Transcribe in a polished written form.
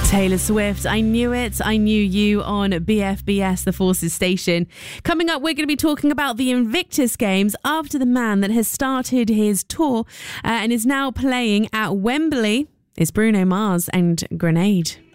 Taylor Swift, I Knew It, I Knew You on BFBS, the Forces station. Coming up, we're going to be talking about the Invictus Games after the man that has started his tour and is now playing at Wembley is Bruno Mars and Grenade.